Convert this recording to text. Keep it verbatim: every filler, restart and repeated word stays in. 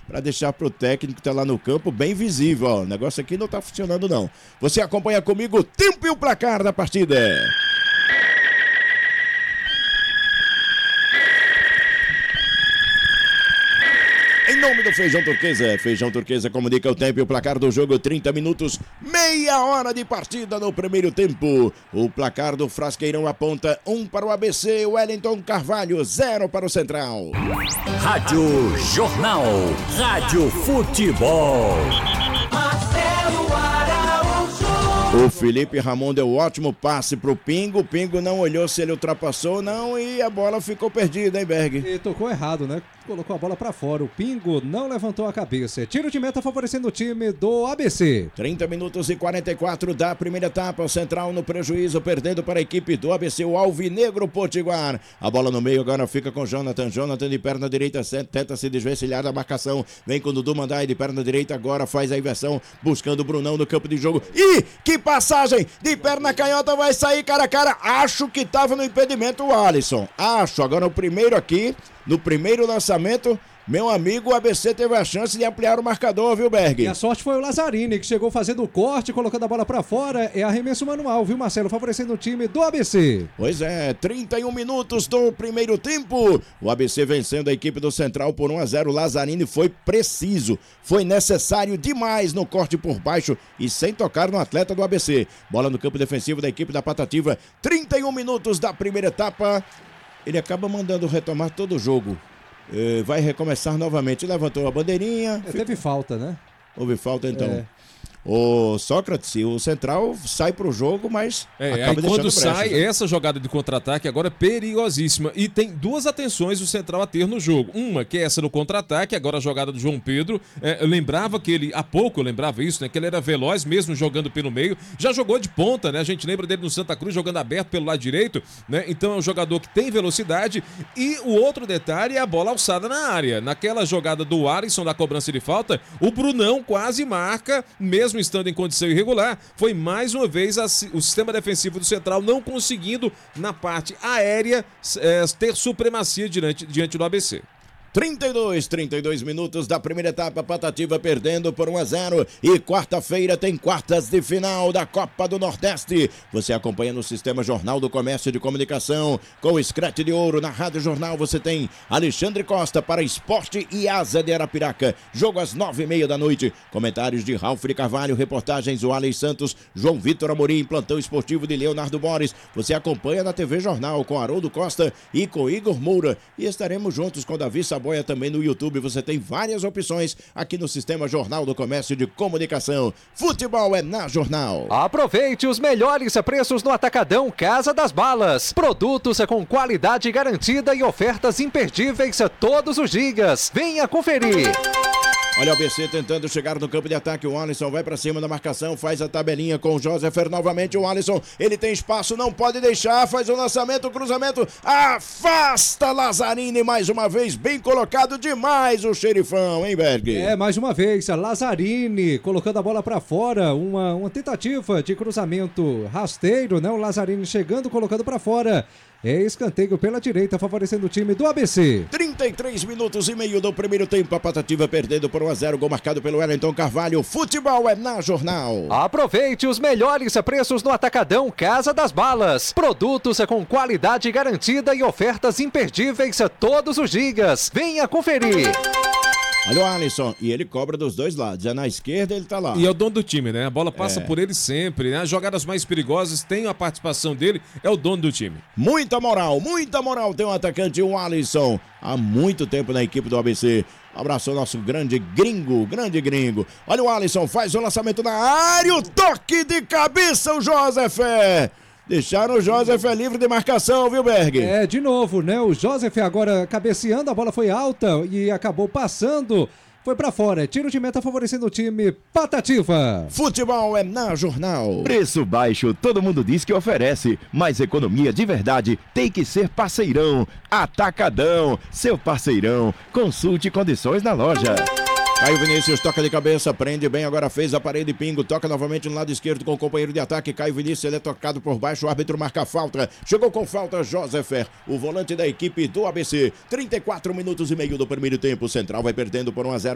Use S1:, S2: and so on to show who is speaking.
S1: para deixar pro técnico que tá lá no campo bem visível, ó. O negócio aqui não tá funcionando não. Você acompanha comigo o tempo e o placar da partida. Em nome do Feijão Turquesa, Feijão Turquesa comunica o tempo e o placar do jogo, trinta minutos, meia hora de partida no primeiro tempo. O placar do Frasqueirão aponta um para o A B C, Wellington Carvalho, zero para o Central.
S2: Rádio Jornal, Rádio Futebol.
S1: O Felipe Ramon deu ótimo passe pro Pingo, o Pingo não olhou se ele ultrapassou ou não e a bola ficou perdida, hein, Berg?
S3: E tocou errado, né? Colocou a bola pra fora, o Pingo não levantou a cabeça. Tiro de meta favorecendo o time do A B C.
S1: trinta minutos e quarenta e quatro da primeira etapa, o Central no prejuízo, perdendo para a equipe do A B C, o Alvinegro Potiguar. A bola no meio agora fica com Jonathan, Jonathan de perna direita, tenta se desvencilhar da marcação, vem com o Dudu Mandai de perna direita, agora faz a inversão, buscando o Brunão no campo de jogo. E que passagem de perna canhota, vai sair cara a cara, acho que tava no impedimento o Alisson, acho, agora o primeiro aqui, no primeiro lançamento, meu amigo, o A B C teve a chance de ampliar o marcador, viu, Berg?
S3: E a sorte foi o Lazzarini, que chegou fazendo o corte, colocando a bola pra fora. É arremesso manual, viu, Marcelo? Favorecendo o time do A B C.
S1: Pois é, trinta e um minutos do primeiro tempo. O A B C vencendo a equipe do Central por um a zero. Lazzarini foi preciso, foi necessário demais no corte por baixo e sem tocar no atleta do A B C. Bola no campo defensivo da equipe da Patativa. trinta e um minutos da primeira etapa. Ele acaba mandando retomar todo o jogo. Uh, vai recomeçar novamente, levantou a bandeirinha.
S3: É, teve falta, né?
S1: Houve falta então.
S3: É.
S1: O Sócrates, o Central sai pro jogo, mas
S4: é,
S1: acaba
S4: aí
S1: deixando
S4: quando sai,
S1: brecha, né?
S4: essa jogada de contra-ataque agora é perigosíssima e tem duas atenções o Central a ter no jogo. Uma que é essa no contra-ataque, agora a jogada do João Pedro, é, eu lembrava que ele, há pouco eu lembrava isso, né, que ele era veloz mesmo jogando pelo meio, já jogou de ponta, né, a gente lembra dele no Santa Cruz jogando aberto pelo lado direito, né, então é um jogador que tem velocidade. E o outro detalhe é a bola alçada na área, naquela jogada do Alisson da cobrança de falta, o Brunão quase marca, mesmo estando em condição irregular, foi mais uma vez a, o sistema defensivo do Central não conseguindo, na parte aérea, é, ter supremacia diante, diante do A B C.
S1: trinta e dois, trinta e dois minutos da primeira etapa, Patativa perdendo por um a zero e quarta-feira tem quartas de final da Copa do Nordeste. Você acompanha no Sistema Jornal do Comércio de Comunicação com o Scratch de Ouro. Na Rádio Jornal você tem Alexandre Costa para Esporte e Asa de Arapiraca. Jogo às nove e meia da noite. Comentários de Ralf de Carvalho, reportagens do Alex Santos, João Vitor Amorim, plantão esportivo de Leonardo Boris. Você acompanha na T V Jornal com Haroldo Costa e com Igor Moura. E estaremos juntos com Davi Saboia também no YouTube. Você tem várias opções aqui no Sistema Jornal do Comércio de Comunicação. Futebol é na Jornal.
S5: Aproveite os melhores preços no Atacadão Casa das Balas. Produtos com qualidade garantida e ofertas imperdíveis todos os dias. Venha conferir.
S1: Olha o A B C tentando chegar no campo de ataque, o Alisson vai pra cima da marcação, faz a tabelinha com o Josefer novamente, o Alisson, ele tem espaço, não pode deixar, faz o lançamento, o cruzamento, afasta Lazzarini mais uma vez, bem colocado demais o xerifão, hein, Berg?
S3: É, mais uma vez, a Lazzarini colocando a bola pra fora, uma, uma tentativa de cruzamento rasteiro, né, o Lazzarini chegando, colocando pra fora. É escanteio pela direita, favorecendo o time do A B C.
S1: trinta e três minutos e meio do primeiro tempo, a Patativa perdendo por um a zero, gol marcado pelo Wellington Carvalho. Futebol é na Jornal.
S5: Aproveite os melhores preços no Atacadão Casa das Balas. Produtos com qualidade garantida e ofertas imperdíveis todos os dias. Venha conferir.
S1: Olha o Alisson, e ele cobra dos dois lados, é na esquerda, ele tá lá.
S4: E é o dono do time, né? A bola passa é. por ele sempre, né? As jogadas mais perigosas tem a participação dele, é o dono do time.
S1: Muita moral, muita moral tem o atacante, o Alisson, há muito tempo na equipe do A B C. Abraçou nosso grande gringo, grande gringo. Olha o Alisson, faz o lançamento na área, o toque de cabeça, o Josefé. Deixaram o Joseph livre de marcação, viu, Berg?
S3: É, de novo, né? O Joseph agora cabeceando, a bola foi alta e acabou passando. Foi pra fora, tiro de meta favorecendo o time Patativa.
S1: Futebol é na Jornal.
S6: Preço baixo, todo mundo diz que oferece, mas economia de verdade tem que ser parceirão. Atacadão, seu parceirão. Consulte condições na loja.
S1: Caio Vinícius toca de cabeça, prende bem, agora fez a parede, Pingo, toca novamente no lado esquerdo com o companheiro de ataque, Caio Vinícius, ele é tocado por baixo, o árbitro marca a falta, chegou com falta Josefer, o volante da equipe do A B C, trinta e quatro minutos e meio do primeiro tempo, o Central vai perdendo por um a zero.